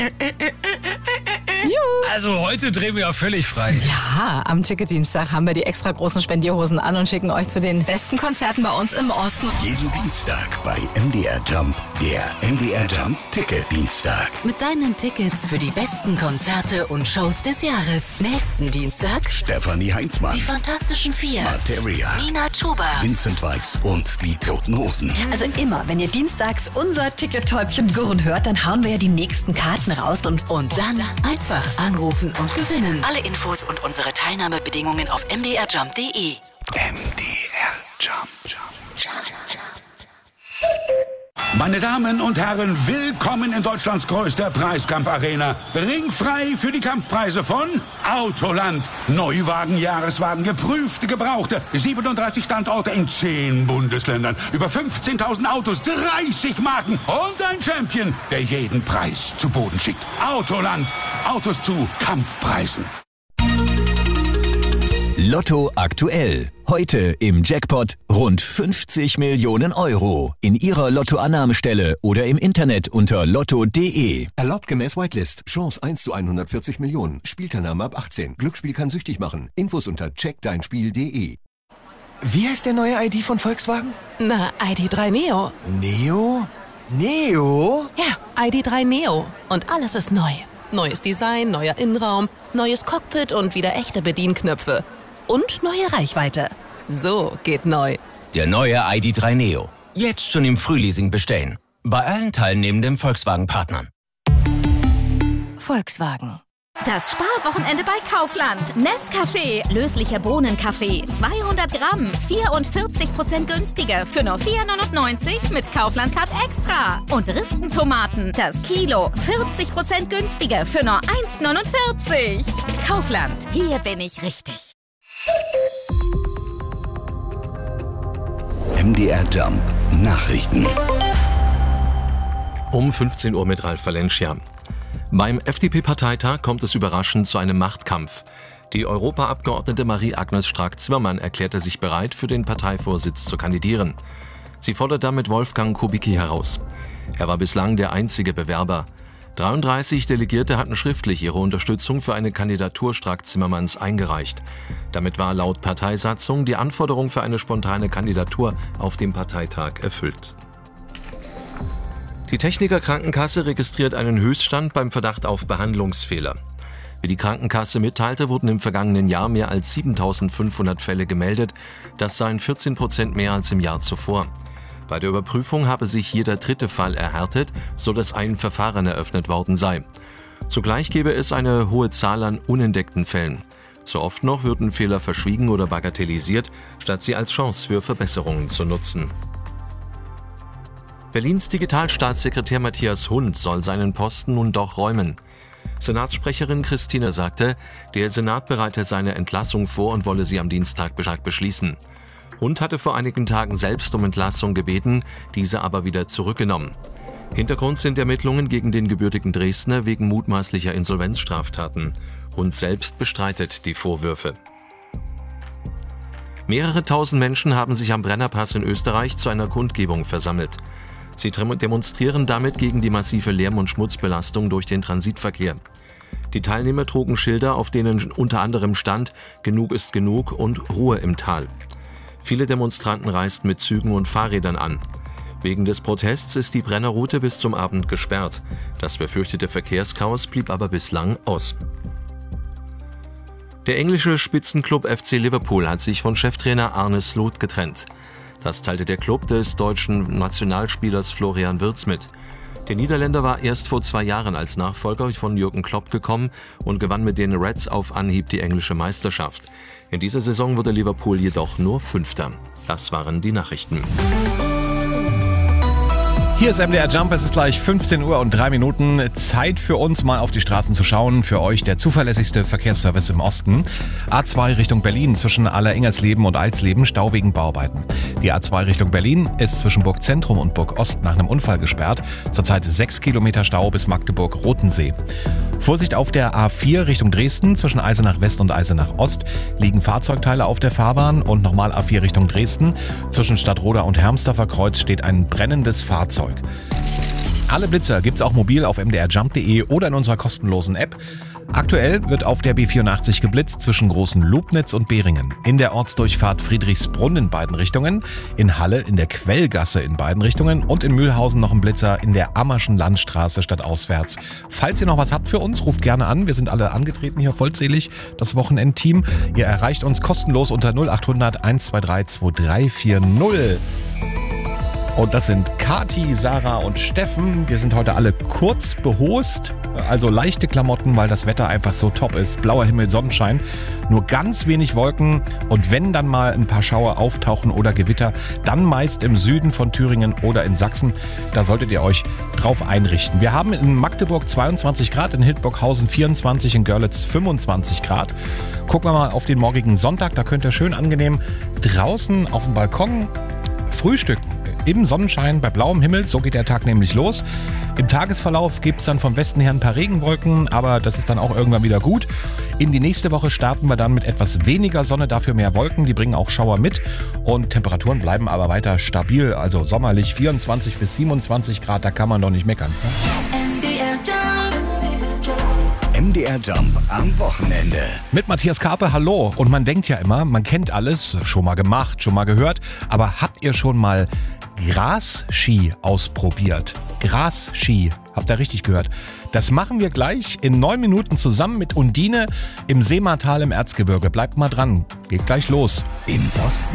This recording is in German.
Also heute drehen wir ja völlig frei. Ja, am Ticketdienstag haben wir die extra großen Spendierhosen an und schicken euch zu den besten Konzerten bei uns im Osten. Jeden Dienstag bei MDR Jump, der MDR Jump Ticketdienstag. Mit deinen Tickets für die besten Konzerte und Shows des Jahres. Nächsten Dienstag Stefanie Heinzmann, die Fantastischen Vier, Materia, Nina Chuba, Vincent Weiss und die Toten Hosen. Also immer, wenn ihr dienstags unser Tickettäubchen gurren hört, dann hauen wir ja die nächsten Karten raus und dann einfach anrufen und gewinnen. Alle Infos und unsere Teilnahmebedingungen auf mdrjump.de. MDR Jump. Meine Damen und Herren, willkommen in Deutschlands größter Preiskampfarena. Ringfrei für die Kampfpreise von Autoland. Neuwagen, Jahreswagen, geprüfte, gebrauchte. 37 Standorte in 10 Bundesländern. Über 15.000 Autos, 30 Marken und ein Champion, der jeden Preis zu Boden schickt. Autoland. Autos zu Kampfpreisen. Lotto aktuell. Heute im Jackpot rund 50 Millionen Euro. In Ihrer Lottoannahmestelle oder im Internet unter lotto.de. Erlaubt gemäß Whitelist. Chance 1 zu 140 Millionen. Spielteilnahme ab 18. Glücksspiel kann süchtig machen. Infos unter checkdeinspiel.de. Wie heißt der neue ID von Volkswagen? Na, ID3 Neo. Neo? Neo? Ja, ID3 Neo. Und alles ist neu. Neues Design, neuer Innenraum, neues Cockpit und wieder echte Bedienknöpfe. Und neue Reichweite. So geht neu. Der neue ID3 Neo. Jetzt schon im Frühleasing bestellen. Bei allen teilnehmenden Volkswagen-Partnern. Volkswagen. Das Sparwochenende bei Kaufland. Nescafé, löslicher Bohnenkaffee, 200 Gramm, 44% günstiger für nur 4,99 mit Kaufland Card Extra. Und Ristentomaten, das Kilo, 40% günstiger für nur 1,49. Kaufland, hier bin ich richtig. MDR Jump Nachrichten. Um 15 Uhr mit Ralf Valencia. Beim FDP-Parteitag kommt es überraschend zu einem Machtkampf. Die Europaabgeordnete Marie-Agnes Strack-Zimmermann erklärte sich bereit, für den Parteivorsitz zu kandidieren. Sie fordert damit Wolfgang Kubicki heraus. Er war bislang der einzige Bewerber. 33 Delegierte hatten schriftlich ihre Unterstützung für eine Kandidatur Strack-Zimmermanns eingereicht. Damit war laut Parteisatzung die Anforderung für eine spontane Kandidatur auf dem Parteitag erfüllt. Die Techniker Krankenkasse registriert einen Höchststand beim Verdacht auf Behandlungsfehler. Wie die Krankenkasse mitteilte, wurden im vergangenen Jahr mehr als 7.500 Fälle gemeldet. Das seien 14% mehr als im Jahr zuvor. Bei der Überprüfung habe sich jeder dritte Fall erhärtet, sodass ein Verfahren eröffnet worden sei. Zugleich gebe es eine hohe Zahl an unentdeckten Fällen. Zu oft noch würden Fehler verschwiegen oder bagatellisiert, statt sie als Chance für Verbesserungen zu nutzen. Berlins Digitalstaatssekretär Matthias Hund soll seinen Posten nun doch räumen. Senatssprecherin Christine sagte, der Senat bereite seine Entlassung vor und wolle sie am Dienstag beschließen. Hund hatte vor einigen Tagen selbst um Entlassung gebeten, diese aber wieder zurückgenommen. Hintergrund sind Ermittlungen gegen den gebürtigen Dresdner wegen mutmaßlicher Insolvenzstraftaten. Hund selbst bestreitet die Vorwürfe. Mehrere tausend Menschen haben sich am Brennerpass in Österreich zu einer Kundgebung versammelt. Sie demonstrieren damit gegen die massive Lärm- und Schmutzbelastung durch den Transitverkehr. Die Teilnehmer trugen Schilder, auf denen unter anderem stand: Genug ist genug und Ruhe im Tal. Viele Demonstranten reisten mit Zügen und Fahrrädern an. Wegen des Protests ist die Brennerroute bis zum Abend gesperrt. Das befürchtete Verkehrschaos blieb aber bislang aus. Der englische Spitzenklub FC Liverpool hat sich von Cheftrainer Arne Slot getrennt. Das teilte der Club des deutschen Nationalspielers Florian Wirtz mit. Der Niederländer war erst vor 2 Jahren als Nachfolger von Jürgen Klopp gekommen und gewann mit den Reds auf Anhieb die englische Meisterschaft. In dieser Saison wurde Liverpool jedoch nur Fünfter. Das waren die Nachrichten. Hier ist MDR Jump, es ist gleich 15 Uhr und 3 Minuten. Zeit für uns mal auf die Straßen zu schauen. Für euch der zuverlässigste Verkehrsservice im Osten. A2 Richtung Berlin zwischen Allerengersleben und Alsleben, Stau wegen Bauarbeiten. Die A2 Richtung Berlin ist zwischen Burg Zentrum und Burg Ost nach einem Unfall gesperrt. Zurzeit 6 Kilometer Stau bis Magdeburg-Rotensee. Vorsicht auf der A4 Richtung Dresden zwischen Eisenach West und Eisenach Ost liegen Fahrzeugteile auf der Fahrbahn und nochmal A4 Richtung Dresden. Zwischen Stadtroda und Hermsdorfer Kreuz steht ein brennendes Fahrzeug. Alle Blitzer gibt's auch mobil auf mdrjump.de oder in unserer kostenlosen App. Aktuell wird auf der B84 geblitzt zwischen Großen Lubnitz und Beringen. In der Ortsdurchfahrt Friedrichsbrunn in beiden Richtungen, in Halle in der Quellgasse in beiden Richtungen und in Mühlhausen noch ein Blitzer in der Ammerschen Landstraße stadtauswärts. Falls ihr noch was habt für uns, ruft gerne an. Wir sind alle angetreten hier vollzählig, das Wochenendteam. Ihr erreicht uns kostenlos unter 0800 123 2340. Und das sind Kati, Sarah und Steffen. Wir sind heute alle kurz behost, also leichte Klamotten, weil das Wetter einfach so top ist. Blauer Himmel, Sonnenschein, nur ganz wenig Wolken und wenn dann mal ein paar Schauer auftauchen oder Gewitter, dann meist im Süden von Thüringen oder in Sachsen. Da solltet ihr euch drauf einrichten. Wir haben in Magdeburg 22 Grad, in Hildburghausen 24, in Görlitz 25 Grad. Gucken wir mal auf den morgigen Sonntag, da könnt ihr schön angenehm draußen auf dem Balkon frühstücken. Im Sonnenschein, bei blauem Himmel, so geht der Tag nämlich los. Im Tagesverlauf gibt es dann vom Westen her ein paar Regenwolken, aber das ist dann auch irgendwann wieder gut. In die nächste Woche starten wir dann mit etwas weniger Sonne, dafür mehr Wolken, die bringen auch Schauer mit. Und Temperaturen bleiben aber weiter stabil, also sommerlich 24 bis 27 Grad, da kann man doch nicht meckern. MDR Jump am Wochenende. Mit Matthias Karpe, hallo. Und man denkt ja immer, man kennt alles, schon mal gemacht, schon mal gehört. Aber habt ihr schon mal Grasski ausprobiert? Grasski, habt ihr richtig gehört. Das machen wir gleich in 9 Minuten zusammen mit Undine im Seemartal im Erzgebirge. Bleibt mal dran, geht gleich los. Im Osten